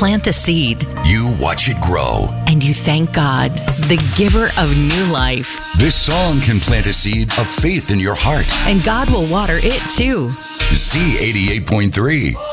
plant the seed. You watch it grow. And you thank God, the giver of new life. This song can plant a seed of faith in your heart. And God will water it too. Z88.3.